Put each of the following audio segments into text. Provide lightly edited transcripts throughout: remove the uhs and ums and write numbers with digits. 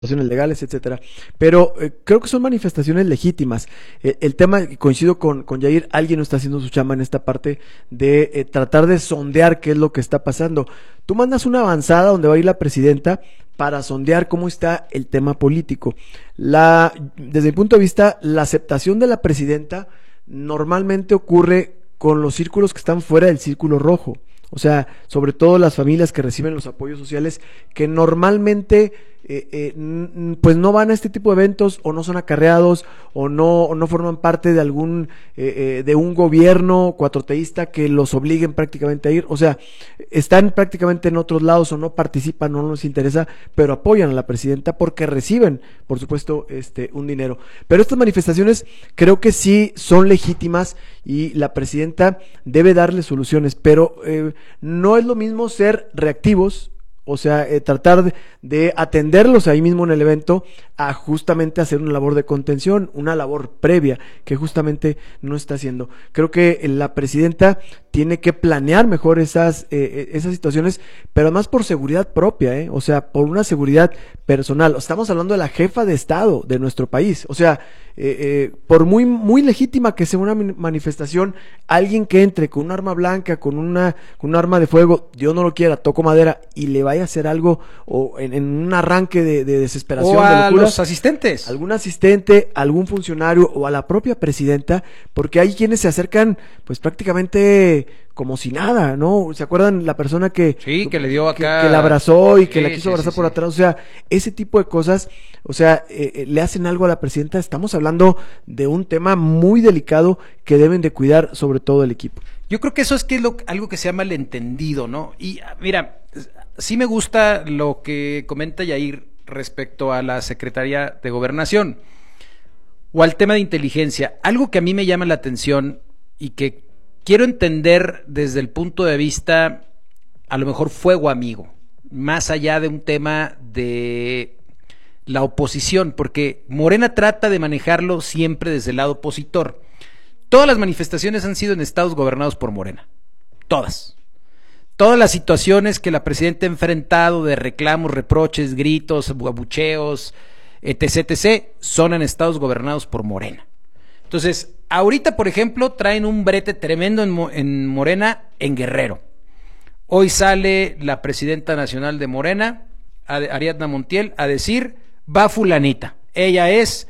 manifestaciones legales, etcétera. Pero creo que son manifestaciones legítimas. El tema, coincido con Yair, alguien no está haciendo su chamba en esta parte de tratar de sondear qué es lo que está pasando. Tú mandas una avanzada donde va a ir la presidenta para sondear cómo está el tema político. Desde mi punto de vista, la aceptación de la presidenta normalmente ocurre con los círculos que están fuera del círculo rojo. O sea, sobre todo las familias que reciben los apoyos sociales, que normalmente pues no van a este tipo de eventos, o no son acarreados, o no forman parte de algún de un gobierno cuatroteísta que los obliguen prácticamente a ir. O sea, están prácticamente en otros lados, o no participan, no les interesa, pero apoyan a la presidenta porque reciben, por supuesto, un dinero. Pero estas manifestaciones creo que sí son legítimas y la presidenta debe darle soluciones, pero no es lo mismo ser reactivos, o sea, tratar de atenderlos ahí mismo en el evento, a justamente hacer una labor de contención, una labor previa que justamente no está haciendo. Creo que la presidenta tiene que planear mejor esas situaciones, pero además por seguridad propia, o sea, por una seguridad personal. Estamos hablando de la jefa de Estado de nuestro país, o sea, por muy legítima que sea una manifestación, alguien que entre con un arma blanca, con un arma de fuego, Dios no lo quiera, toco madera, y le vaya a hacer algo, o en un arranque de desesperación, o a de locura, los asistentes, algún asistente, algún funcionario o a la propia presidenta, porque hay quienes se acercan pues prácticamente como si nada, ¿no? ¿Se acuerdan la persona que sí, que le dio acá, que la abrazó y que sí, la quiso sí, abrazar sí, por sí. atrás? O sea, ese tipo de cosas, o sea, le hacen algo a la presidenta. Estamos hablando de un tema muy delicado que deben de cuidar, sobre todo el equipo. Yo creo que eso es algo que se ha malentendido, ¿no? Y mira, sí me gusta lo que comenta Yair respecto a la Secretaría de Gobernación o al tema de inteligencia. Algo que a mí me llama la atención y que quiero entender desde el punto de vista, a lo mejor fuego amigo, más allá de un tema de la oposición, porque Morena trata de manejarlo siempre desde el lado opositor. Todas las manifestaciones han sido en estados gobernados por Morena, todas. Todas las situaciones que la presidenta ha enfrentado de reclamos, reproches, gritos, abucheos, etc., son en estados gobernados por Morena. Entonces, ahorita, por ejemplo, traen un brete tremendo en Morena, en Guerrero. Hoy sale la presidenta nacional de Morena, Ariadna Montiel, a decir, va fulanita. Ella es,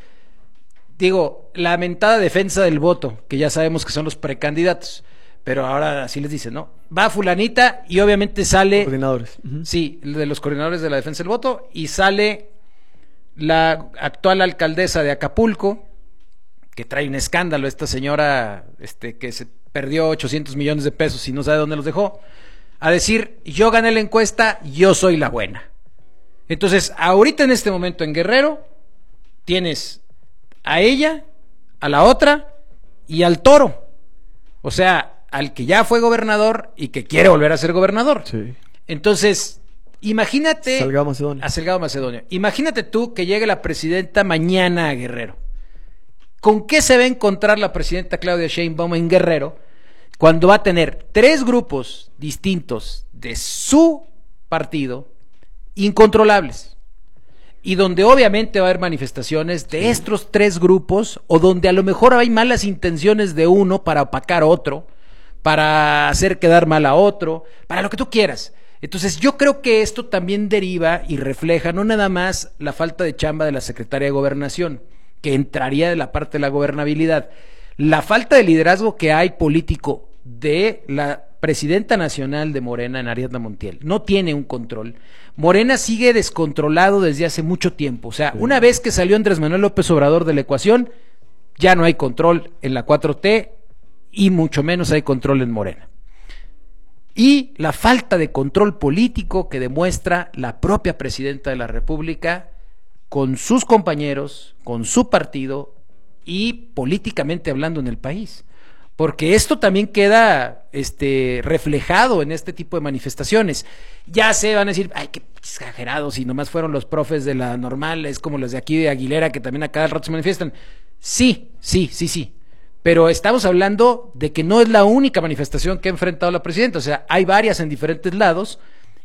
la mentada defensa del voto, que ya sabemos que son los precandidatos, pero ahora así les dicen, ¿no? Va fulanita y obviamente sale... Coordinadores. Sí, de los coordinadores de la defensa del voto, y sale la actual alcaldesa de Acapulco, que trae un escándalo, esta señora que se perdió 800 millones de pesos y no sabe dónde los dejó, a decir, yo gané la encuesta, yo soy la buena. Entonces, ahorita en este momento en Guerrero, tienes a ella, a la otra y al toro. O sea, al que ya fue gobernador y que quiere volver a ser gobernador. Sí. Entonces, imagínate... Salgado Macedonio. A Salgado Macedonio. Imagínate tú que llegue la presidenta mañana a Guerrero. ¿Con qué se va a encontrar la presidenta Claudia Sheinbaum en Guerrero cuando va a tener 3 grupos distintos de su partido incontrolables? Y donde obviamente va a haber manifestaciones de estos 3 grupos, o donde a lo mejor hay malas intenciones de uno para opacar a otro, para hacer quedar mal a otro, para lo que tú quieras. Entonces yo creo que esto también deriva y refleja no nada más la falta de chamba de la Secretaría de Gobernación, que entraría de la parte de la gobernabilidad, la falta de liderazgo que hay político de la presidenta nacional de Morena, en Ariadna Montiel. No tiene un control. Morena sigue descontrolado desde hace mucho tiempo. O sea, una vez que salió Andrés Manuel López Obrador de la ecuación, ya no hay control en la 4T y mucho menos hay control en Morena. Y la falta de control político que demuestra la propia presidenta de la República con sus compañeros, con su partido y políticamente hablando en el país. Porque esto también queda reflejado en este tipo de manifestaciones. Ya se van a decir, ay, qué exagerados, y nomás fueron los profes de la normal, es como los de aquí de Aguilera, que también a cada rato se manifiestan. Sí. Pero estamos hablando de que no es la única manifestación que ha enfrentado la presidenta. O sea, hay varias en diferentes lados,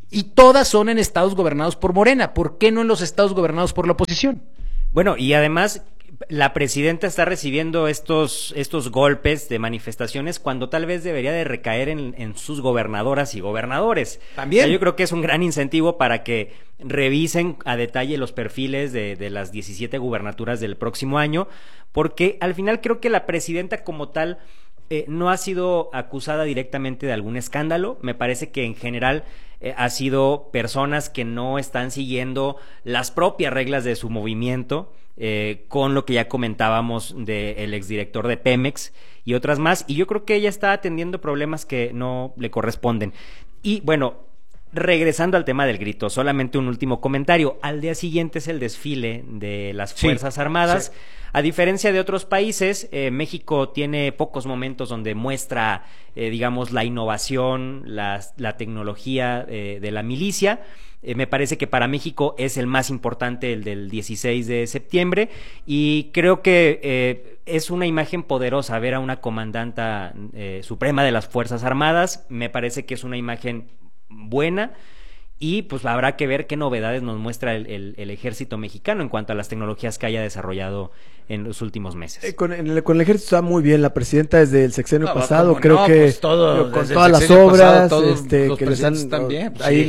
Y todas son en estados gobernados por Morena. ¿Por qué no en los estados gobernados por la oposición? Bueno, y además la presidenta está recibiendo estos golpes de manifestaciones cuando tal vez debería de recaer en sus gobernadoras y gobernadores. También. O sea, yo creo que es un gran incentivo para que revisen a detalle los perfiles de las 17 gubernaturas del próximo año, porque al final creo que la presidenta como tal no ha sido acusada directamente de algún escándalo. Me parece que en general ha sido personas que no están siguiendo las propias reglas de su movimiento, con lo que ya comentábamos del exdirector de Pemex y otras más, y yo creo que ella está atendiendo problemas que no le corresponden. Y bueno, regresando al tema del grito, solamente un último comentario. Al día siguiente es el desfile de las Fuerzas Armadas. Sí. A diferencia de otros países, México tiene pocos momentos donde muestra, digamos, la innovación, la tecnología de la milicia. Me parece que para México es el más importante, el del 16 de septiembre, y creo que es una imagen poderosa ver a una comandanta suprema de las Fuerzas Armadas. Me parece que es una imagen buena, y pues habrá que ver qué novedades nos muestra el ejército mexicano en cuanto a las tecnologías que haya desarrollado en los últimos meses. Con el ejército está muy bien la presidenta desde el sexenio pasado, creo no, que pues todo, con todas las obras pasado, que les han también, pues ahí sí.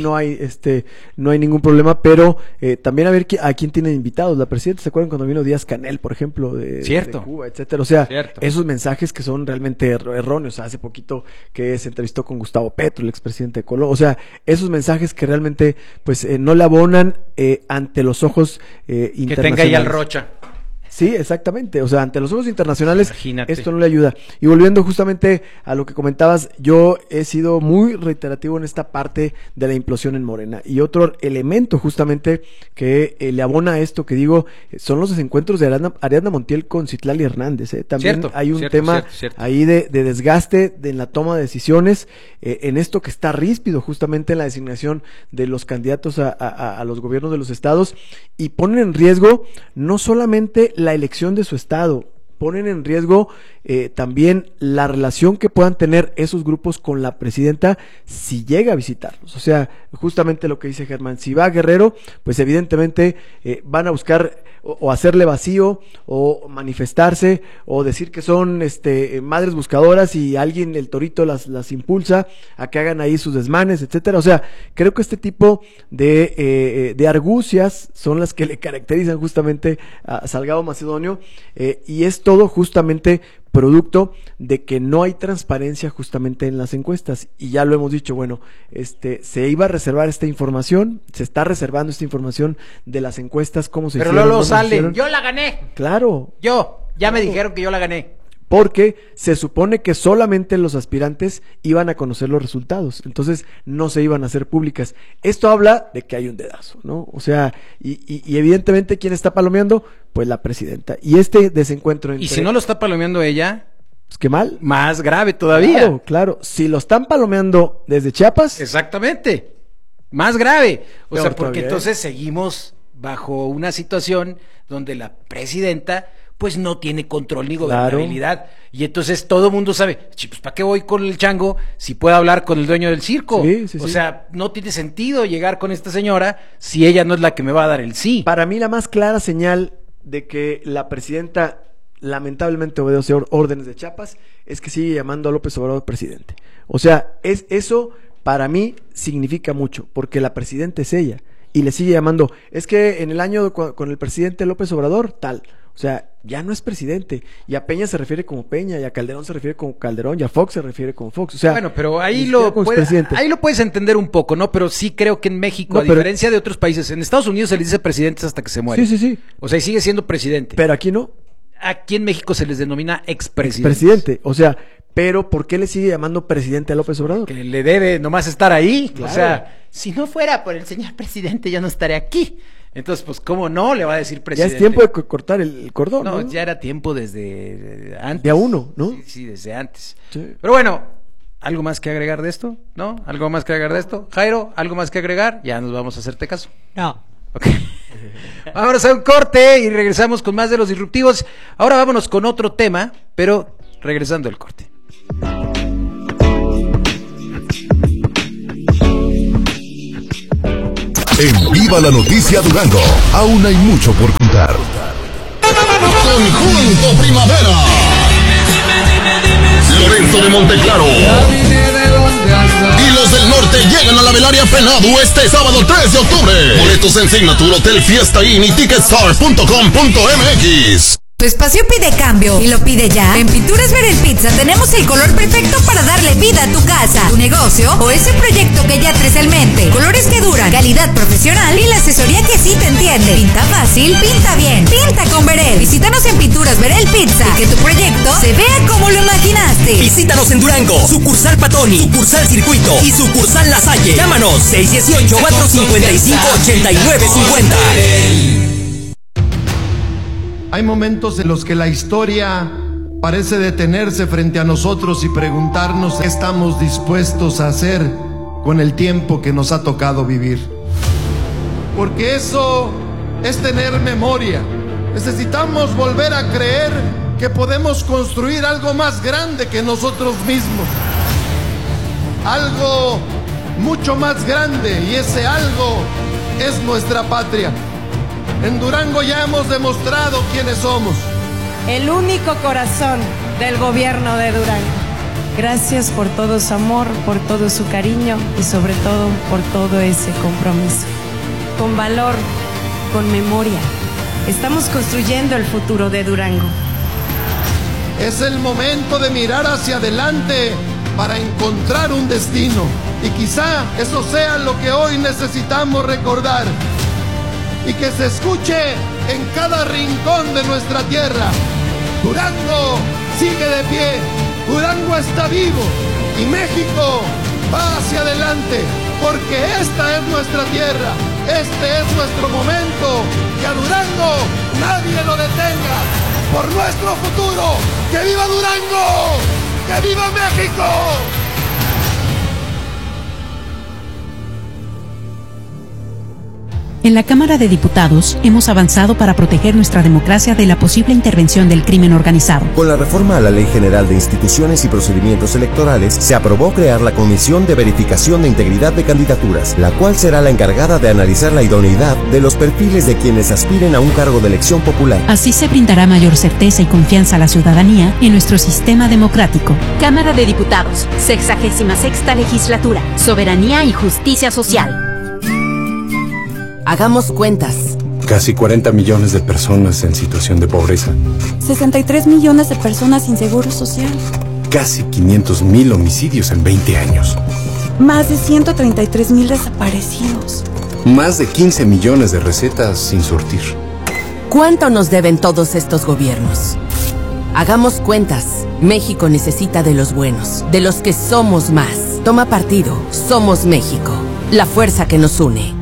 no hay ningún problema, pero también a ver a quién tienen invitados. La presidenta, ¿se acuerdan cuando vino Díaz Canel, por ejemplo, de Cuba, etcétera? O sea, esos mensajes que son realmente erróneos. Hace poquito que se entrevistó con Gustavo Petro, el expresidente de Colombia. O sea, esos mensajes que realmente pues no le abonan ante los ojos internacionales. Que tenga ahí al Rocha. Sí, exactamente. O sea, ante los ojos internacionales, imagínate, esto no le ayuda. Y volviendo justamente a lo que comentabas, yo he sido muy reiterativo en esta parte de la implosión en Morena. Y otro elemento justamente que le abona a esto que digo, son los desencuentros de Ariadna Montiel con Citlali Hernández. También hay un tema ahí de desgaste en la toma de decisiones, en esto que está ríspido justamente en la designación de los candidatos a los gobiernos de los estados, y ponen en riesgo no solamente la elección de su estado, ponen en riesgo también la relación que puedan tener esos grupos con la presidenta si llega a visitarlos. O sea, justamente lo que dice Germán, si va a Guerrero, pues evidentemente van a buscar o hacerle vacío, o manifestarse, o decir que son madres buscadoras y alguien, el torito, las impulsa a que hagan ahí sus desmanes, etcétera. O sea, creo que este tipo de argucias son las que le caracterizan justamente a Salgado Macedonio, y es todo justamente producto de que no hay transparencia justamente en las encuestas, y ya lo hemos dicho. Bueno, se iba a reservar esta información, se está reservando esta información de las encuestas, cómo se pero hicieron, luego no sale, yo la gané. Claro. Me dijeron que yo la gané. Porque se supone que solamente los aspirantes iban a conocer los resultados, entonces no se iban a hacer públicas. Esto habla de que hay un dedazo, ¿no? O sea, y evidentemente, ¿quién está palomeando? Pues la presidenta. Y este desencuentro entre... Y si no lo está palomeando ella, pues qué mal. Más grave todavía. Claro. Si lo están palomeando desde Chiapas... Exactamente. Más grave. O Peor sea, porque todavía, entonces seguimos bajo una situación donde la presidenta pues no tiene control ni gobernabilidad. Claro. Y entonces todo el mundo sabe, pues ¿para qué voy con el chango si puedo hablar con el dueño del circo? Sí. O sea, no tiene sentido llegar con esta señora si ella no es la que me va a dar el sí. Para mí la más clara señal de que la presidenta lamentablemente obedece órdenes de Chiapas es que sigue llamando a López Obrador presidente. O sea, eso para mí significa mucho, porque la presidenta es ella, y le sigue llamando. Es que en el año con el presidente López Obrador, tal. O sea, ya no es presidente, y a Peña se refiere como Peña, y a Calderón se refiere como Calderón, y a Fox se refiere como Fox. O sea, bueno, pero ahí lo puedes entender un poco, ¿no? Pero sí creo que en México, a diferencia de otros países, en Estados Unidos se les dice presidentes hasta que se muere. Sí. O sea, y sigue siendo presidente. Pero aquí no. Aquí en México se les denomina expresidente. Expresidente, o sea, pero ¿por qué le sigue llamando presidente a López Obrador? Que le debe nomás estar ahí. Claro. O sea, si no fuera por el señor presidente, yo no estaría aquí. Entonces, pues, ¿cómo no le va a decir presidente? Ya es tiempo de cortar el cordón, ¿no? No, ya era tiempo desde antes. De a uno, ¿no? Sí, desde antes. Sí. Pero bueno, ¿algo más que agregar de esto? ¿No? ¿Algo más que agregar de esto? Jairo, ¿algo más que agregar? Ya nos vamos a hacerte caso. No. Ok. Vámonos a un corte y regresamos con más de los disruptivos. Ahora vámonos con otro tema, pero regresando al corte. En Viva la Noticia Durango, aún hay mucho por contar. Conjunto Primavera. Lorenzo de Monteclaro y los del norte llegan a la Velaria Penadu este sábado 3 de octubre. Boletos en Signature Hotel Fiesta Inn y Ticketstar.com.mx. Tu espacio pide cambio y lo pide ya. En Pinturas Verel Pizza tenemos el color perfecto para darle vida a tu casa, tu negocio o ese proyecto que ya traes en mente. Colores que duran, calidad profesional y la asesoría que sí te entiende. Pinta fácil, pinta bien, pinta con Verel. Visítanos en Pinturas Verel Pizza y que tu proyecto se vea como lo imaginaste. Visítanos en Durango, sucursal Patoni, sucursal Circuito y sucursal La Salle. Llámanos 618-455-8950. Hay momentos en los que la historia parece detenerse frente a nosotros y preguntarnos qué estamos dispuestos a hacer con el tiempo que nos ha tocado vivir. Porque eso es tener memoria. Necesitamos volver a creer que podemos construir algo más grande que nosotros mismos. Algo mucho más grande, y ese algo es nuestra patria. En Durango ya hemos demostrado quiénes somos. El único corazón del gobierno de Durango. Gracias por todo su amor, por todo su cariño y sobre todo por todo ese compromiso. Con valor, con memoria, estamos construyendo el futuro de Durango. Es el momento de mirar hacia adelante para encontrar un destino. Y quizá eso sea lo que hoy necesitamos recordar. Y que se escuche en cada rincón de nuestra tierra. Durango sigue de pie, Durango está vivo y México va hacia adelante, porque esta es nuestra tierra, este es nuestro momento, que a Durango nadie lo detenga, por nuestro futuro. ¡Que viva Durango! ¡Que viva México! En la Cámara de Diputados hemos avanzado para proteger nuestra democracia de la posible intervención del crimen organizado. Con la reforma a la Ley General de Instituciones y Procedimientos Electorales, se aprobó crear la Comisión de Verificación de Integridad de Candidaturas, la cual será la encargada de analizar la idoneidad de los perfiles de quienes aspiren a un cargo de elección popular. Así se brindará mayor certeza y confianza a la ciudadanía en nuestro sistema democrático. Cámara de Diputados, 66ª Legislatura, Soberanía y Justicia Social. Hagamos cuentas. Casi 40 millones de personas en situación de pobreza. 63 millones de personas sin seguro social. Casi 500,000 homicidios en 20 años. Más de 133,000 desaparecidos. Más de 15 millones de recetas sin surtir. ¿Cuánto nos deben todos estos gobiernos? Hagamos cuentas. México necesita de los buenos, de los que somos más. Toma partido. Somos México. La fuerza que nos une.